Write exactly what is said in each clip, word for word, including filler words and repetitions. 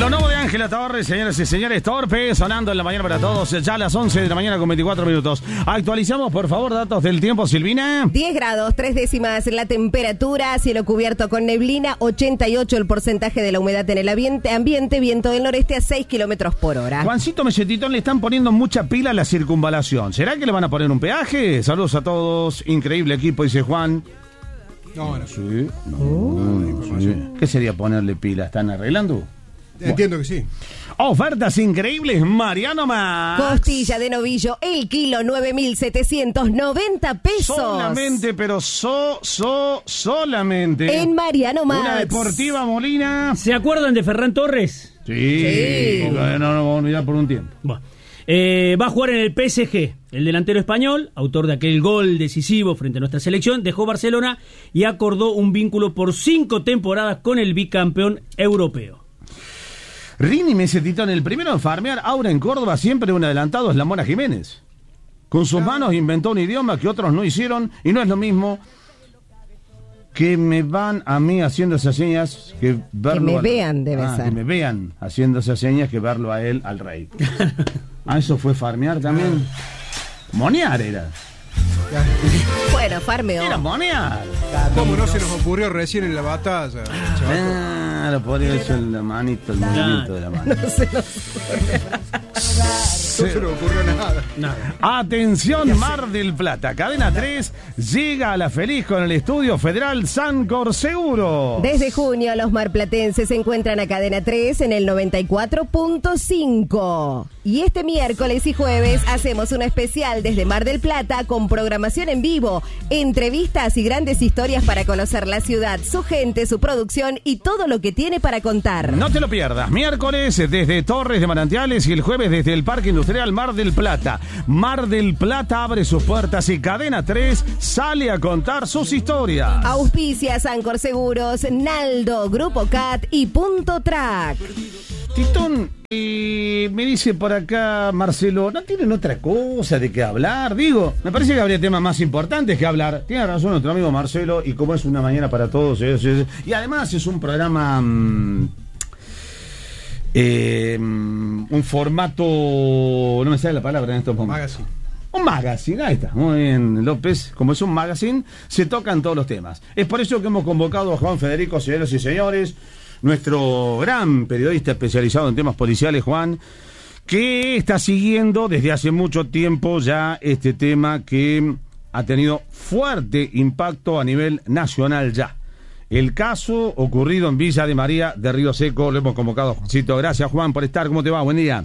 Lo nuevo de Ángela Torres, señoras y señores, Torpe, sonando en la mañana para todos, ya a las once de la mañana con veinticuatro minutos. Actualizamos, por favor, datos del tiempo, Silvina. diez grados, tres décimas la temperatura, cielo cubierto con neblina, ochenta y ocho el porcentaje de la humedad en el ambiente, ambiente viento del noreste a seis kilómetros por hora. Juancito Mesetitón, le están poniendo mucha pila a la circunvalación. ¿Será que le van a poner un peaje? Saludos a todos, increíble equipo, dice Juan. No, no. Sí, no, oh, no, sí. ¿Qué sería ponerle pila? ¿Están arreglando? Entiendo que sí. Ofertas increíbles, Mariano Max. Costilla de novillo, el kilo, nueve mil setecientos noventa pesos. Solamente, pero so, so, solamente. En Mariano Max. Una Deportiva Molina. ¿Se acuerdan de Ferran Torres? Sí. Sí. Bueno, no nos vamos a olvidar por un tiempo. Bueno. Eh, va a jugar en el P S G. El delantero español, autor de aquel gol decisivo frente a nuestra selección, dejó Barcelona y acordó un vínculo por cinco temporadas con el bicampeón europeo. Rini Mesetitón, el primero en farmear ahora en Córdoba, siempre un adelantado es la Mona Jiménez. Con sus manos inventó un idioma que otros no hicieron y no es lo mismo que me van a mí haciendo esas señas que verlo. Que me al... vean, debe ah, ser. Que me vean haciendo esas señas que verlo a él, al rey. Ah, eso fue farmear también. Monear era. Bueno, farmeo. Era monear. ¿Cómo no se nos ocurrió recién en la batalla? Claro, por eso la manito, el movimiento de la mano. No se nos... No se nos ocurrió nada. Nada. Atención, Mar del Plata. Cadena tres llega a la feliz con el estudio federal Sancor Seguro. Desde junio, los marplatenses se encuentran a Cadena tres en el noventa y cuatro punto cinco. Y este miércoles y jueves hacemos una especial desde Mar del Plata con programación en vivo, entrevistas y grandes historias para conocer la ciudad, su gente, su producción y todo lo que tiene para contar. No te lo pierdas. Miércoles desde Torres de Manantiales y el jueves desde el Parque Industrial Mar del Plata. Mar del Plata abre sus puertas y Cadena tres sale a contar sus historias. Auspicia Sancor Seguros, Naldo, Grupo Cat y Punto Track. Titón, eh, me dice por acá Marcelo, ¿no tienen otra cosa de qué hablar? Digo, me parece que habría temas más importantes que hablar. Tiene razón nuestro amigo Marcelo, y como es una mañana para todos, es, es, y además es un programa, mmm, eh, un formato, no me sale la palabra en estos momentos. Magazine. Un magazine, ahí está, muy bien, López. Como es un magazine, se tocan todos los temas. Es por eso que hemos convocado a Juan Federico, señoras y señores, nuestro gran periodista especializado en temas policiales, Juan, que está siguiendo desde hace mucho tiempo ya este tema que ha tenido fuerte impacto a nivel nacional ya. El caso ocurrido en Villa de María de Río Seco, lo hemos convocado, Juancito. Gracias, Juan, por estar. ¿Cómo te va? Buen día.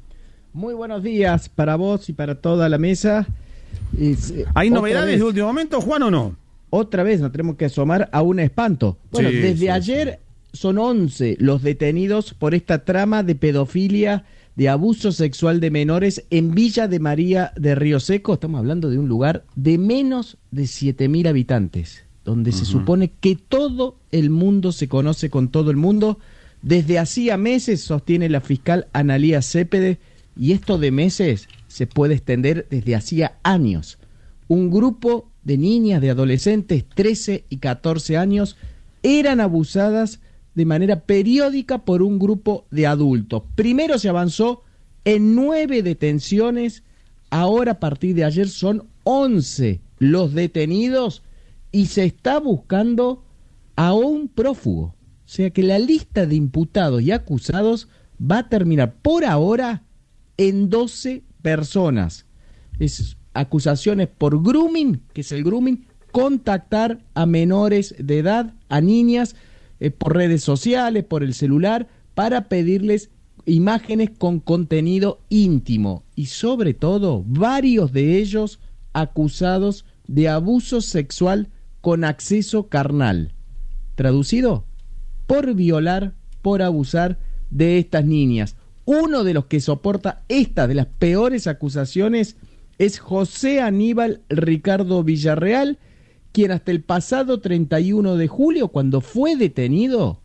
Muy buenos días para vos y para toda la mesa. Y, ¿Hay novedades de último momento, Juan, o no? Otra vez nos tenemos que asomar a un espanto. Bueno, sí, desde sí, ayer... Sí. Son once los detenidos por esta trama de pedofilia, de abuso sexual de menores en Villa de María de Río Seco. Estamos hablando de un lugar de menos de siete mil habitantes, donde uh-huh. se supone que todo el mundo se conoce con todo el mundo. Desde hacía meses, sostiene la fiscal Analía Cepede, y esto de meses se puede extender desde hacía años. Un grupo de niñas, de adolescentes, trece y catorce años, eran abusadas de manera periódica por un grupo de adultos. Primero se avanzó en nueve detenciones, ahora a partir de ayer son once los detenidos y se está buscando a un prófugo. O sea que la lista de imputados y acusados va a terminar por ahora en doce personas. Es acusaciones por grooming, que es el grooming, contactar a menores de edad, a niñas, eh, por redes sociales, por el celular, para pedirles imágenes con contenido íntimo. Y sobre todo, varios de ellos acusados de abuso sexual con acceso carnal. Traducido, por violar, por abusar de estas niñas. Uno de los que soporta esta de las peores acusaciones es José Aníbal Ricardo Villarreal, quien hasta el pasado treinta y uno de julio, cuando fue detenido,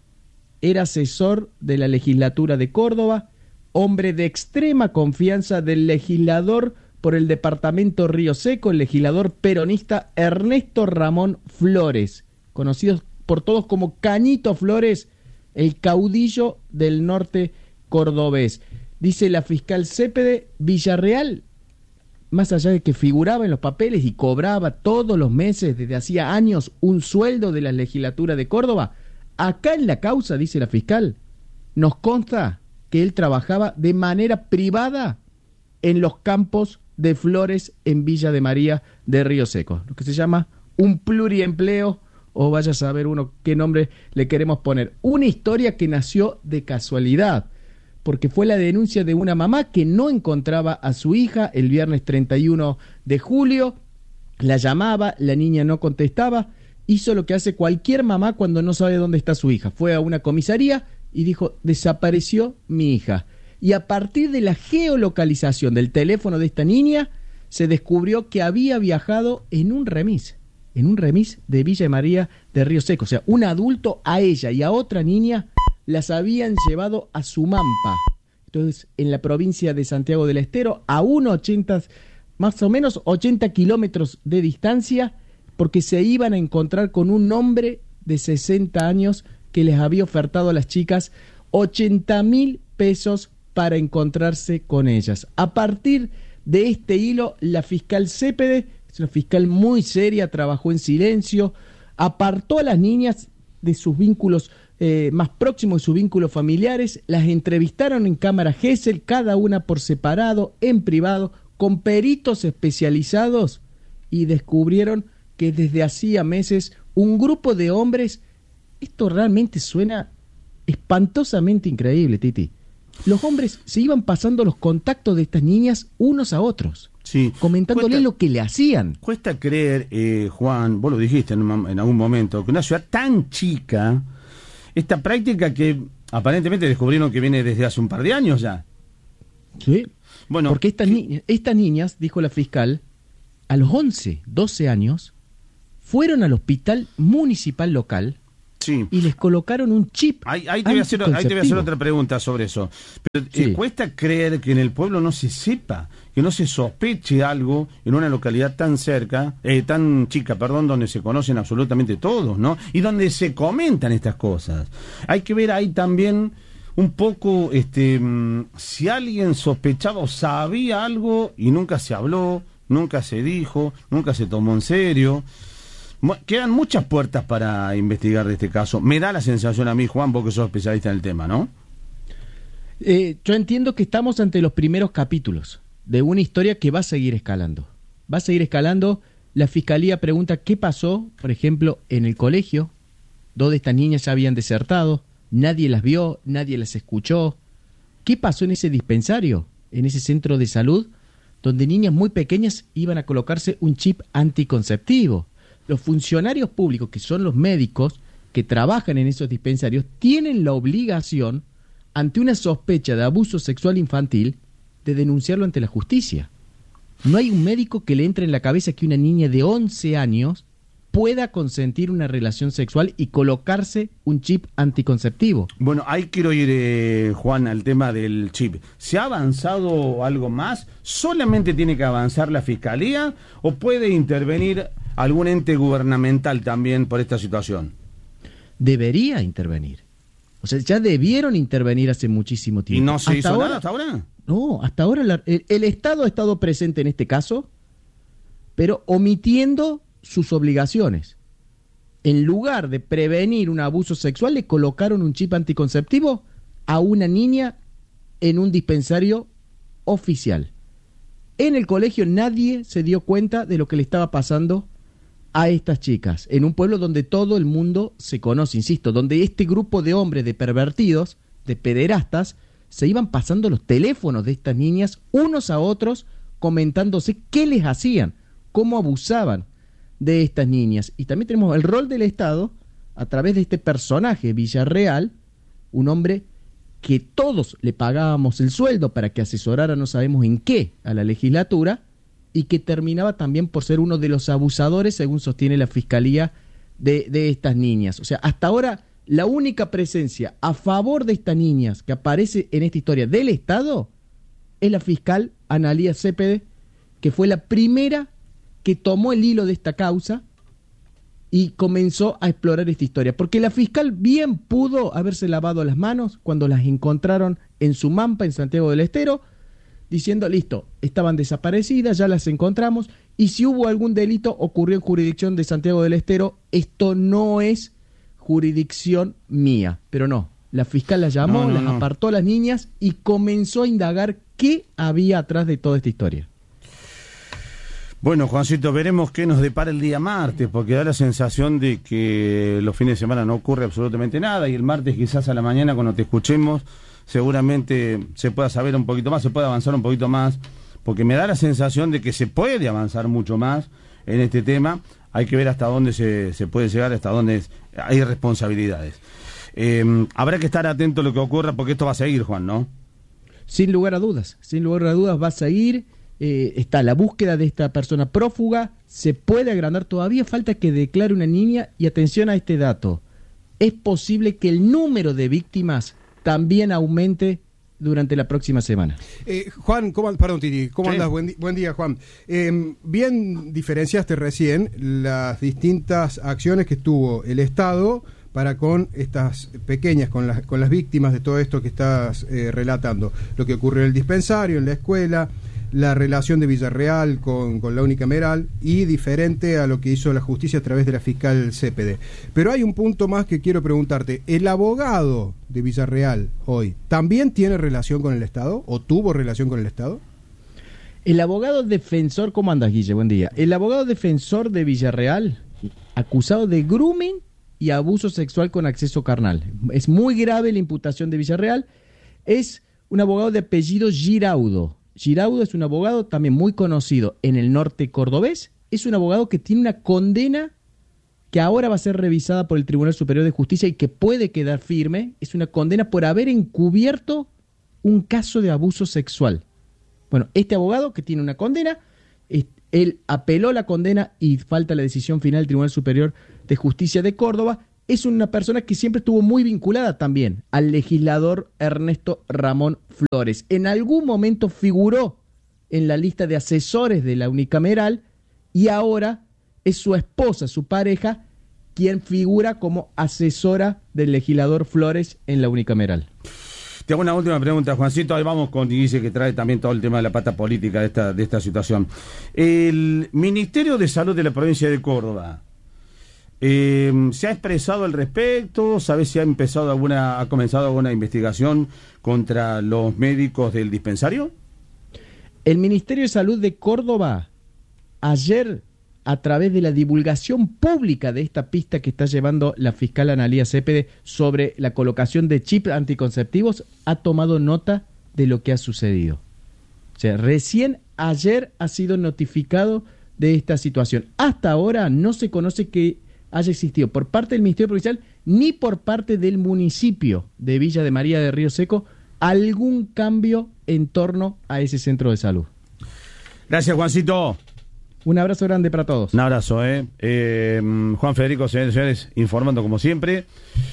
era asesor de la legislatura de Córdoba, hombre de extrema confianza del legislador por el departamento Río Seco, el legislador peronista Ernesto Ramón Flores, conocido por todos como Cañito Flores, el caudillo del norte cordobés. Dice la fiscal Cepede, Villarreal, más allá de que figuraba en los papeles y cobraba todos los meses desde hacía años un sueldo de la legislatura de Córdoba, acá en la causa, dice la fiscal, nos consta que él trabajaba de manera privada en los campos de flores en Villa de María de Río Seco, lo que se llama un pluriempleo, o vaya a saber uno qué nombre le queremos poner. Una historia que nació de casualidad, porque fue la denuncia de una mamá que no encontraba a su hija el viernes treinta y uno de julio, la llamaba, la niña no contestaba, hizo lo que hace cualquier mamá cuando no sabe dónde está su hija, fue a una comisaría y dijo, desapareció mi hija. Y a partir de la geolocalización del teléfono de esta niña, se descubrió que había viajado en un remis, en un remis de Villa María de Río Seco. O sea, un adulto a ella y a otra niña las habían llevado a Sumampa. Entonces, en la provincia de Santiago del Estero, a unos ochenta, más o menos ochenta kilómetros de distancia, porque se iban a encontrar con un hombre de sesenta años que les había ofertado a las chicas ochenta mil pesos para encontrarse con ellas. A partir de este hilo, la fiscal Cepede, es una fiscal muy seria, trabajó en silencio, apartó a las niñas de sus vínculos eh, más próximos y sus vínculos familiares, las entrevistaron en cámara Gesell, cada una por separado, en privado, con peritos especializados, y descubrieron que desde hacía meses un grupo de hombres, esto realmente suena espantosamente increíble, Titi, los hombres se iban pasando los contactos de estas niñas unos a otros, sí, comentándole cuesta, lo que le hacían. Cuesta creer, eh, Juan, vos lo dijiste en, un, en algún momento, que una ciudad tan chica, esta práctica que aparentemente descubrieron que viene desde hace un par de años ya. Sí, bueno, porque estas, ni estas niñas, dijo la fiscal, a los once, doce años, fueron al hospital municipal local, sí, y les colocaron un chip. Ahí, ahí, te voy a hacer, ahí te voy a hacer otra pregunta sobre eso. Pero sí, eh, cuesta creer que en el pueblo no se sepa, que no se sospeche algo en una localidad tan cerca, eh, tan chica, perdón, donde se conocen absolutamente todos, ¿no? Y donde se comentan estas cosas. Hay que ver ahí también un poco, este, si alguien sospechaba o sabía algo y nunca se habló, nunca se dijo, nunca se tomó en serio. Quedan muchas puertas para investigar de este caso. Me da la sensación a mí, Juan, vos que sos especialista en el tema, ¿no? Eh, yo entiendo que estamos ante los primeros capítulos de una historia que va a seguir escalando. Va a seguir escalando. La fiscalía pregunta qué pasó, por ejemplo, en el colegio. Dos de estas niñas ya habían desertado. Nadie las vio, nadie las escuchó. ¿Qué pasó en ese dispensario, en ese centro de salud, donde niñas muy pequeñas iban a colocarse un chip anticonceptivo? Los funcionarios públicos, que son los médicos que trabajan en esos dispensarios, tienen la obligación, ante una sospecha de abuso sexual infantil, de denunciarlo ante la justicia. No hay un médico que le entre en la cabeza que una niña de once años pueda consentir una relación sexual y colocarse un chip anticonceptivo. Bueno, ahí quiero ir, eh, Juan, al tema del chip. ¿Se ha avanzado algo más? ¿Solamente tiene que avanzar la Fiscalía o puede intervenir algún ente gubernamental también por esta situación? Debería intervenir. O sea, ya debieron intervenir hace muchísimo tiempo. ¿Y no se hasta hizo ahora, nada hasta ahora? No, hasta ahora la, el, el Estado ha estado presente en este caso, pero omitiendo sus obligaciones. En lugar de prevenir un abuso sexual, le colocaron un chip anticonceptivo a una niña en un dispensario oficial. En el colegio nadie se dio cuenta de lo que le estaba pasando a estas chicas, en un pueblo donde todo el mundo se conoce, insisto, donde este grupo de hombres, de pervertidos, de pederastas, se iban pasando los teléfonos de estas niñas unos a otros, comentándose qué les hacían, cómo abusaban de estas niñas. Y también tenemos el rol del Estado a través de este personaje, Villarreal, un hombre que todos le pagábamos el sueldo para que asesorara no sabemos en qué a la legislatura, y que terminaba también por ser uno de los abusadores, según sostiene la Fiscalía, de, de estas niñas. O sea, hasta ahora la única presencia a favor de estas niñas que aparece en esta historia del Estado es la fiscal Analía Cepede, que fue la primera que tomó el hilo de esta causa y comenzó a explorar esta historia, porque la fiscal bien pudo haberse lavado las manos cuando las encontraron en su mampa en Santiago del Estero, diciendo, listo, estaban desaparecidas, ya las encontramos, y si hubo algún delito ocurrió en jurisdicción de Santiago del Estero, esto no es jurisdicción mía. Pero no, la fiscal las llamó, no, no, las no. apartó a las niñas y comenzó a indagar qué había atrás de toda esta historia. Bueno, Juancito, veremos qué nos depara el día martes, porque da la sensación de que los fines de semana no ocurre absolutamente nada, y el martes quizás a la mañana cuando te escuchemos seguramente se pueda saber un poquito más, se pueda avanzar un poquito más, porque me da la sensación de que se puede avanzar mucho más en este tema. Hay que ver hasta dónde se, se puede llegar, hasta dónde es, hay responsabilidades. Eh, habrá que estar atento a lo que ocurra, porque esto va a seguir, Juan, ¿no? Sin lugar a dudas, sin lugar a dudas va a seguir. Eh, está la búsqueda de esta persona prófuga, se puede agrandar, todavía falta que declare una niña, y atención a este dato, es posible que el número de víctimas también aumente durante la próxima semana. Eh, Juan, ¿cómo, perdón Titi, ¿cómo Sí. andas? Buen, di- buen día, Juan. Eh, bien diferenciaste recién las distintas acciones que tuvo el Estado para con estas pequeñas, con las, con las víctimas de todo esto que estás eh, relatando. Lo que ocurrió en el dispensario, en la escuela, la relación de Villarreal con, con la unicameral, y diferente a lo que hizo la justicia a través de la fiscal Cepede. Pero hay un punto más que quiero preguntarte. ¿El abogado de Villarreal hoy también tiene relación con el Estado o tuvo relación con el Estado? El abogado defensor, ¿cómo andas, Guille? Buen día. El abogado defensor de Villarreal, acusado de grooming y abuso sexual con acceso carnal. Es muy grave la imputación de Villarreal. Es un abogado de apellido Giraudo. Giraudo es un abogado también muy conocido en el norte cordobés. Es un abogado que tiene una condena que ahora va a ser revisada por el Tribunal Superior de Justicia y que puede quedar firme. Es una condena por haber encubierto un caso de abuso sexual. Bueno, este abogado que tiene una condena, es- él apeló la condena y falta la decisión final del Tribunal Superior de Justicia de Córdoba. Es una persona que siempre estuvo muy vinculada también al legislador Ernesto Ramón Flores. En algún momento figuró en la lista de asesores de la unicameral y ahora es su esposa, su pareja, quien figura como asesora del legislador Flores en la unicameral. Te hago una última pregunta, Juancito. Ahí vamos con Dice, que trae también todo el tema de la pata política de esta, de esta situación. El Ministerio de Salud de la provincia de Córdoba, eh, ¿se ha expresado al respecto? ¿Sabes si ha empezado alguna, ha comenzado alguna investigación contra los médicos del dispensario? El Ministerio de Salud de Córdoba, ayer, a través de la divulgación pública de esta pista que está llevando la fiscal Analía Cepede sobre la colocación de chips anticonceptivos, ha tomado nota de lo que ha sucedido. O sea, recién ayer ha sido notificado de esta situación. Hasta ahora no se conoce que haya existido por parte del Ministerio Provincial ni por parte del municipio de Villa de María de Río Seco algún cambio en torno a ese centro de salud. Gracias, Juancito. Un abrazo grande para todos. Un abrazo, ¿eh? eh Juan Federico, señores y señores, informando como siempre.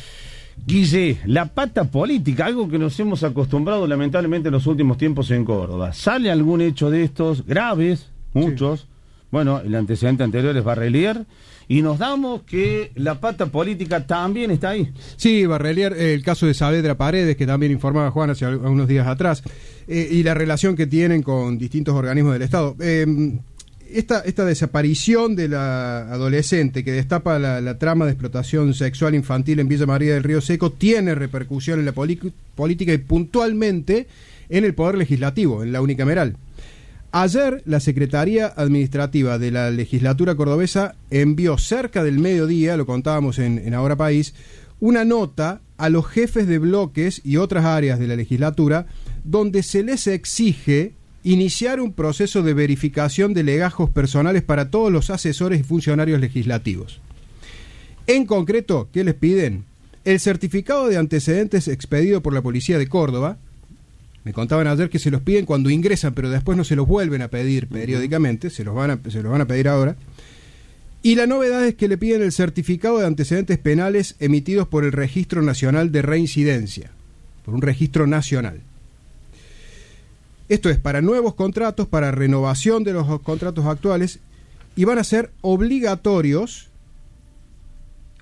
Guille, la pata política, algo que nos hemos acostumbrado lamentablemente en los últimos tiempos en Córdoba. ¿Sale algún hecho de estos graves? Muchos. Sí. Bueno, el antecedente anterior es Barrelier. Y nos damos que la pata política también está ahí. Sí, Barrelier, eh, el caso de Saavedra Paredes, que también informaba Juan hace unos días atrás, eh, y la relación que tienen con distintos organismos del Estado. Eh, esta, esta desaparición de la adolescente que destapa la, la trama de explotación sexual infantil en Villa María del Río Seco tiene repercusión en la política y puntualmente en el Poder Legislativo, en la unicameral. Ayer la Secretaría Administrativa de la Legislatura Cordobesa envió cerca del mediodía, lo contábamos en, en Ahora País, una nota a los jefes de bloques y otras áreas de la legislatura donde se les exige iniciar un proceso de verificación de legajos personales para todos los asesores y funcionarios legislativos. En concreto, ¿qué les piden? El certificado de antecedentes expedido por la Policía de Córdoba. Me contaban ayer que se los piden cuando ingresan, pero después no se los vuelven a pedir periódicamente, se los van a, se los van a pedir ahora. Y la novedad es que le piden el certificado de antecedentes penales emitidos por el Registro Nacional de Reincidencia, por un registro nacional. Esto es para nuevos contratos, para renovación de los contratos actuales, y van a ser obligatorios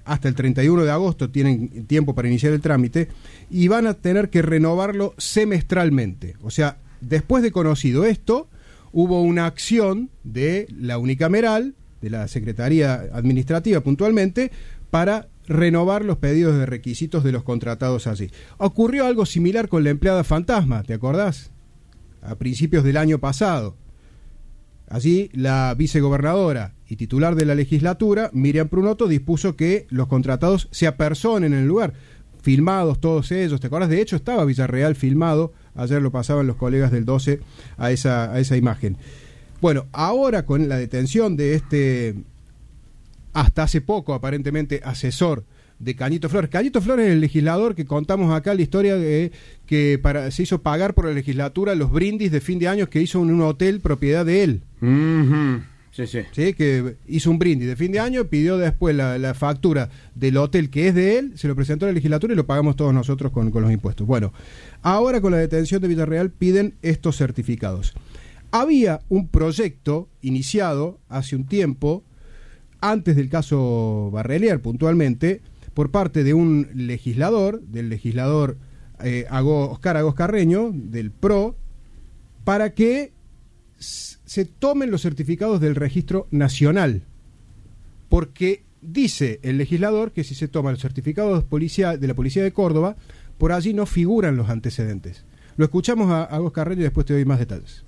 hasta el treinta y uno de agosto tienen tiempo para iniciar el trámite, y van a tener que renovarlo semestralmente. O sea, después de conocido esto, hubo una acción de la unicameral, de la Secretaría Administrativa puntualmente, para renovar los pedidos de requisitos de los contratados allí. Ocurrió algo similar con la empleada fantasma, ¿te acordás? A principios del año pasado. Allí la vicegobernadora y titular de la legislatura, Miriam Prunoto, dispuso que los contratados se apersonen en el lugar, filmados todos ellos, ¿te acordás? De hecho estaba Villarreal filmado, ayer lo pasaban los colegas del doce a esa, a esa imagen. Bueno, ahora con la detención de este, hasta hace poco aparentemente, asesor de Cañito Flores. Cañito Flores es el legislador que contamos acá la historia de que para, se hizo pagar por la legislatura los brindis de fin de año que hizo en un hotel propiedad de él. Mm-hmm. Sí, sí. Sí, que hizo un brindis de fin de año, pidió después la, la factura del hotel que es de él, se lo presentó a la legislatura y lo pagamos todos nosotros con, con los impuestos. Bueno, ahora con la detención de Villarreal piden estos certificados. Había un proyecto iniciado hace un tiempo, antes del caso Barrelier puntualmente, por parte de un legislador, del legislador eh, Ago, Oscar Agos Carreño, del P R O, para que se tomen los certificados del registro nacional, porque dice el legislador que si se toman los certificados policía, de la Policía de Córdoba, por allí no figuran los antecedentes. Lo escuchamos a Agos Carreño y después te doy más detalles.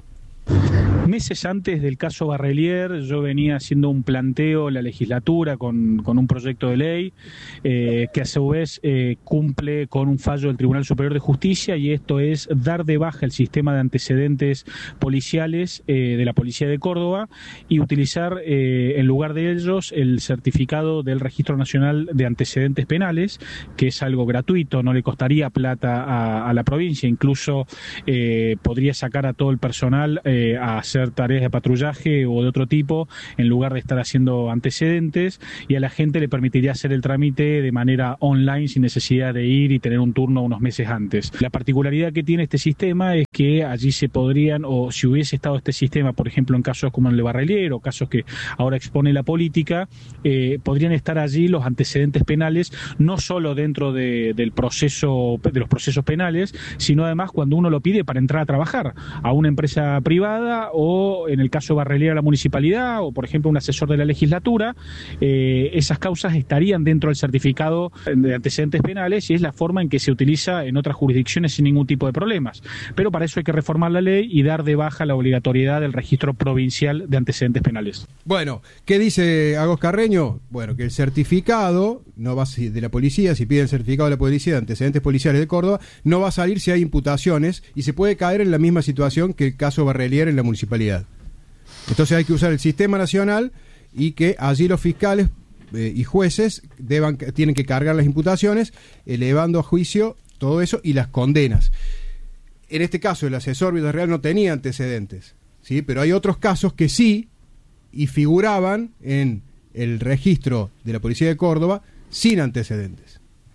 Meses antes del caso Barrelier, yo venía haciendo un planteo en la legislatura con, con un proyecto de ley eh, que a su vez eh, cumple con un fallo del Tribunal Superior de Justicia, y esto es dar de baja el sistema de antecedentes policiales eh, de la Policía de Córdoba y utilizar eh, en lugar de ellos el certificado del Registro Nacional de Antecedentes Penales, que es algo gratuito, no le costaría plata a, a la provincia, incluso eh, podría sacar a todo el personal eh, a hacer tareas de patrullaje o de otro tipo en lugar de estar haciendo antecedentes, y a la gente le permitiría hacer el trámite de manera online sin necesidad de ir y tener un turno unos meses antes. La particularidad que tiene este sistema es que allí se podrían, o si hubiese estado este sistema, por ejemplo en casos como el de Barrelier o casos que ahora expone la política, eh, podrían estar allí los antecedentes penales no solo dentro de, del proceso, de los procesos penales, sino además cuando uno lo pide para entrar a trabajar a una empresa privada, o en el caso Barrelier a la municipalidad, o por ejemplo un asesor de la legislatura. Eh, esas causas estarían dentro del certificado de antecedentes penales, y es la forma en que se utiliza en otras jurisdicciones sin ningún tipo de problemas. Pero para eso hay que reformar la ley y dar de baja la obligatoriedad del registro provincial de antecedentes penales. Bueno, ¿qué dice Agos Carreño? Bueno, que el certificado no va a, de la policía, si pide el certificado de la policía de antecedentes policiales de Córdoba, no va a salir si hay imputaciones, y se puede caer en la misma situación que el caso Barrelier en la municipalidad. Entonces hay que usar el sistema nacional, y que allí los fiscales eh, y jueces deban, tienen que cargar las imputaciones, elevando a juicio todo eso y las condenas. En este caso el asesor Villarreal no tenía antecedentes, ¿sí? Pero hay otros casos que sí, y figuraban en el registro de la Policía de Córdoba sin antecedentes.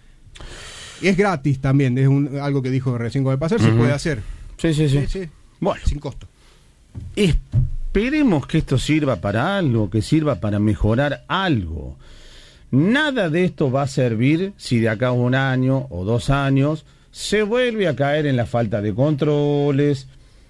Y es gratis también, es un, algo que dijo recién con el pasar, uh-huh. Se puede hacer. Sí, sí, sí. sí, sí. Bueno, sin costo. Esperemos que esto sirva para algo, que sirva para mejorar algo. Nada de esto va a servir si de acá a un año o dos años se vuelve a caer en la falta de controles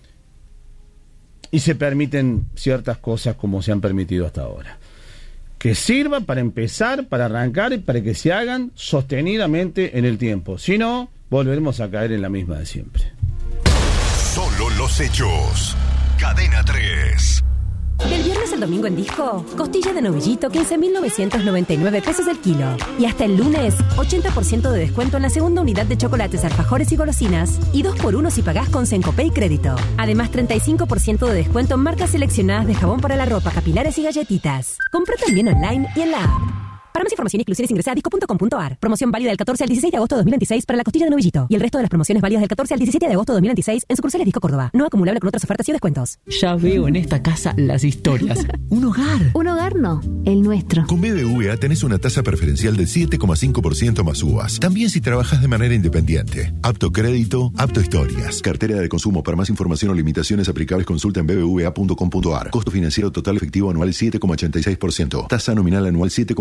y se permiten ciertas cosas como se han permitido hasta ahora. Que sirva para empezar, para arrancar y para que se hagan sostenidamente en el tiempo. Si no, volveremos a caer en la misma de siempre. Solo los hechos. Cadena tres. Del viernes al domingo en Disco, costilla de novillito quince mil novecientos noventa y nueve pesos el kilo. Y hasta el lunes, ochenta por ciento de descuento en la segunda unidad de chocolates, alfajores y golosinas. Y dos por uno si pagás con Sencopay Crédito. Además, treinta y cinco por ciento de descuento en marcas seleccionadas de jabón para la ropa, capilares y galletitas. Compra también online y en la app. Para más información e inclusiones ingresa a disco punto com punto a r. Promoción válida del catorce al dieciséis de agosto de dos mil veintiséis para la costilla de novillito. Y el resto de las promociones válidas del catorce al diecisiete de agosto de dos mil veintiséis en sucursales Disco Córdoba. No acumulable con otras ofertas y descuentos. Ya veo en esta casa las historias. Un hogar. Un hogar no, el nuestro. Con B B V A tenés una tasa preferencial del siete coma cinco por ciento más U A S. También si trabajas de manera independiente. Apto crédito, apto historias. Cartera de consumo. Para más información o limitaciones aplicables consulta en b b v a punto com punto a r. Costo financiero total efectivo anual siete coma ochenta y seis por ciento. Tasa nominal anual siete coma cincuenta por ciento.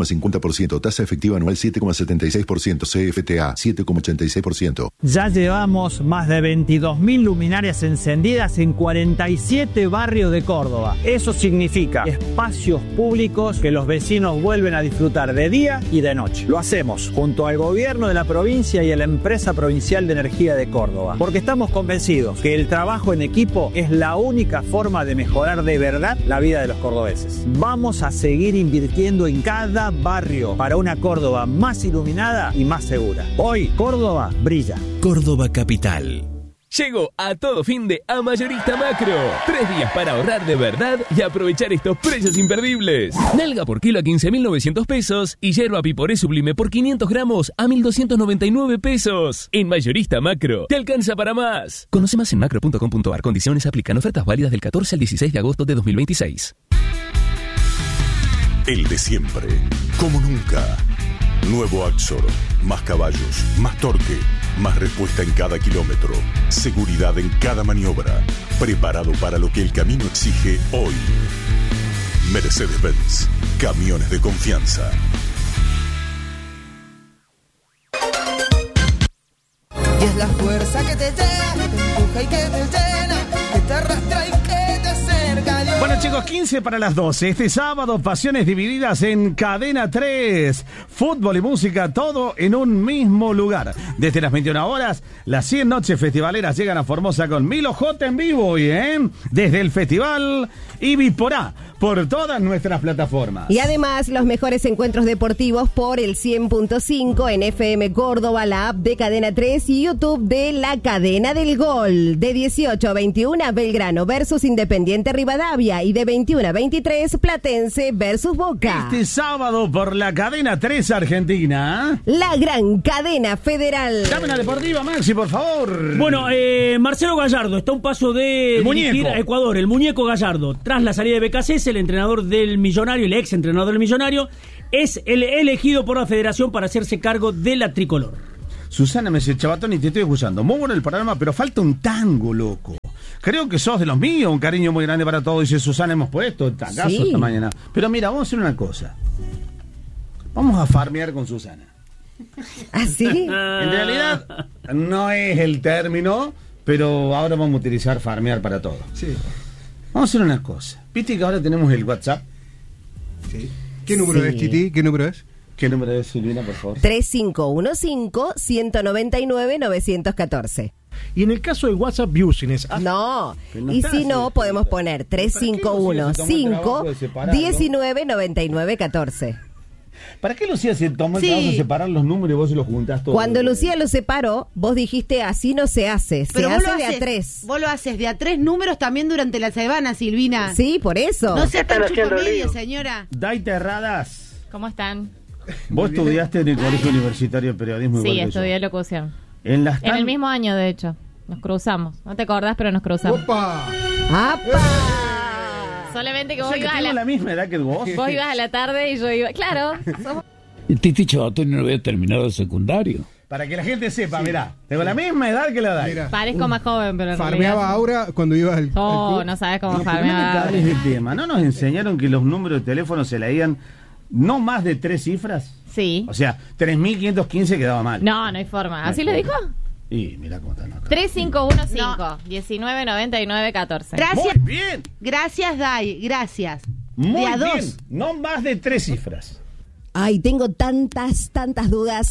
por ciento. Tasa efectiva anual siete coma setenta y seis por ciento. C F T A siete coma ochenta y seis por ciento. Ya llevamos más de veintidós mil luminarias encendidas en cuarenta y siete barrios de Córdoba. Eso significa espacios públicos que los vecinos vuelven a disfrutar de día y de noche. Lo hacemos junto al gobierno de la provincia y a la empresa provincial de energía de Córdoba, porque estamos convencidos que el trabajo en equipo es la única forma de mejorar de verdad la vida de los cordobeses. Vamos a seguir invirtiendo en cada barrio para una Córdoba más iluminada y más segura. Hoy Córdoba brilla. Córdoba Capital. Llegó a todo fin de a Mayorista Macro. Tres días para ahorrar de verdad y aprovechar estos precios imperdibles. Nalga por kilo a quince mil novecientos pesos y yerba piporé sublime por quinientos gramos a mil doscientos noventa y nueve pesos. En Mayorista Macro, te alcanza para más. Conoce más en macro punto com punto ar. Condiciones aplican. Ofertas válidas del catorce al dieciséis de agosto de dos mil veintiséis. El de siempre, como nunca. Nuevo Axor, más caballos, más torque, más respuesta en cada kilómetro, seguridad en cada maniobra, preparado para lo que el camino exige hoy. Mercedes-Benz, camiones de confianza. Y es la fuerza que te llena, que te empuja y que te llena, que te arrastra y que te acerca. Dios. Bueno, chicos, quince para las doce. Este sábado, pasiones divididas en Cadena tres. Fútbol y música, todo en un mismo lugar. Desde las veintiuna horas, las cien noches festivaleras llegan a Formosa con Milo J en vivo hoy, ¿eh? Desde el festival y Biporá, por todas nuestras plataformas. Y además, los mejores encuentros deportivos por el cien punto cinco en F M Córdoba, la app de Cadena tres y YouTube de La Cadena del Gol. De dieciocho a veintiuna, Belgrano versus Independiente Rivadavia. Y de veintiuno a veintitrés, Platense versus Boca. Este sábado por la Cadena tres Argentina. La gran cadena federal. Dame la deportiva, Maxi, por favor. Bueno, eh, Marcelo Gallardo está a un paso de El dirigir muñeco. a Ecuador, el muñeco Gallardo. Tras la salida de B K C S, el entrenador del Millonario, el ex entrenador del Millonario, es el elegido por la federación para hacerse cargo de la tricolor. Susana me dice, Chabatoni, te estoy escuchando. Muy bueno el programa, pero falta un tango, loco. Creo que sos de los míos, un cariño muy grande para todos. Dice Susana, hemos puesto el tangazo Sí. esta mañana. Pero mira, vamos a hacer una cosa. Vamos a farmear con Susana. ¿Así? En realidad, no es el término, pero ahora vamos a utilizar farmear para todo. Sí. Vamos a hacer una cosa. ¿Viste que ahora tenemos el WhatsApp? Sí. ¿Qué número Sí. es, Titi? ¿Qué número es? ¿Qué número es, Silvina, por favor? tres cinco uno cinco, uno nueve nueve, nueve uno cuatro. Y en el caso del WhatsApp Business, No, Pero no y está si así. no, podemos poner tres cinco uno cinco, uno nueve nueve cuatro. ¿Para qué Lucía se tomó el Sí. trabajo de separar los números y vos se los juntás todos? Cuando Lucía lo separó, vos dijiste así no se hace, se Pero vos hace lo de haces, a tres. Vos lo haces de a tres números también durante la semana, Silvina. Sí, por eso. No sea tan Están haciendo chupamedia, lío. señora. Daite Erradas. ¿Cómo están? Vos estudiaste en el Colegio Universitario de Periodismo Sí, igual que yo. estudié locución. En las En tar- el mismo año, de hecho. Nos cruzamos. No te acordás, pero nos cruzamos. ¡Opa! ¡Apa! Solamente que O vos sea, que ibas a tengo la... la misma edad que vos. Vos ibas a la tarde y yo iba... Claro. somos- Titi Chabatoni no había terminado el secundario. Para que la gente sepa, mirá, tengo la misma edad que la Dai. Mira, Parezco más joven, pero en farmeaba realidad... Aura cuando iba al, Oh, al club. no sabes cómo No, pero no me farmeaba. cables de tema. ¿No nos enseñaron que los números de teléfono se leían no más de tres cifras? Sí. O sea, tres mil quinientos quince quedaba mal. No, no hay forma. ¿Así lo dijo? Y mira cómo están acá. tres cinco uno cinco, uno nueve nueve nueve cuatro. Gracias. Muy bien. Gracias, Dai. Gracias. Muy de a bien. dos. No más de tres cifras. Ay, tengo tantas, tantas dudas.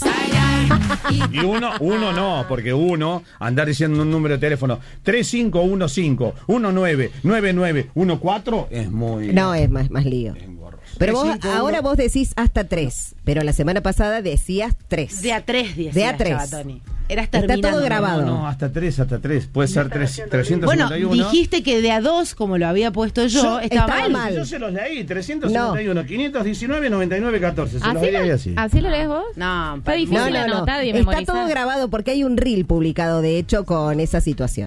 Y uno, uno no, porque uno, andar diciendo un número de teléfono tres cinco uno cinco, uno nueve nueve nueve uno cuatro es muy... No, es más, más lío. engorroso. Pero vos, tres cinco uno ahora vos decís hasta tres, pero la semana pasada decías tres. De a tres, decías, De a tres. Chabatoni. Eras Está terminando. todo grabado. No, no, hasta tres, hasta tres. Puede ser tres, trescientos Bueno, cincuenta y uno. dijiste que de a dos, como lo había puesto yo, Yo- estaba, estaba mal. mal. Yo se los leí, trescientos cincuenta y uno, quinientos diecinueve, noventa y nueve, catorce. Se los ¿Así leí lo, así. ¿Así lo lees vos? No, Está difícil No, no, no. anotar y Está memorizar. todo grabado porque hay un reel publicado, de hecho, con esa situación.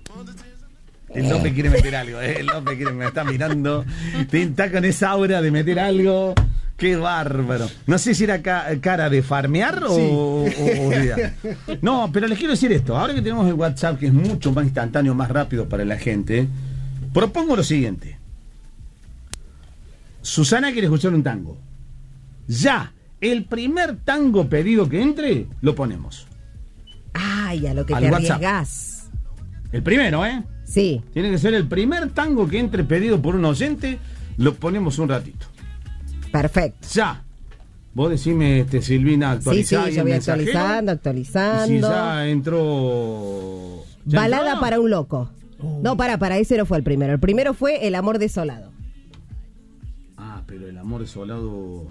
El López quiere meter algo, ¿eh? El López quiere, me está mirando. Está con esa aura de meter algo. Qué bárbaro. No sé si era ca- cara de farmear o, Sí. o- o de- No, pero les quiero decir esto. Ahora que tenemos el WhatsApp, que es mucho más instantáneo, más rápido para la gente, propongo lo siguiente. Susana quiere escuchar un tango. Ya, el primer tango pedido que entre, lo ponemos. Ay, a lo que Al te WhatsApp. arriesgás. El primero, ¿eh? Sí. Tiene que ser el primer tango que entre pedido por un oyente, lo ponemos un ratito. Perfecto. Ya. Vos decime, este, Silvina, Sí, actualizá sí, ahí yo el voy mensajero. actualizando, Y actualizando. si ya entró... ¿ya Balada entró? para un loco. No, para, para, ese no fue el primero. El primero fue El amor desolado. Ah, pero el amor desolado...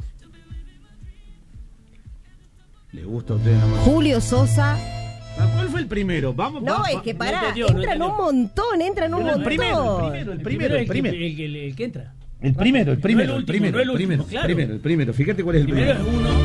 ¿Le gusta a usted? Amor? Julio Sosa. ¿Cuál fue el primero? Vamos, No, va- es va- que no pará, entendió, no entran entendió. un montón, entran un Pero el montón. primero, el primero, el primero, el primero. El, que- el, el que entra. El primero, el primero, No el el último, primero, no el el último, primero, claro. primero, el primero. Fíjate cuál es el Primero primero. es uno.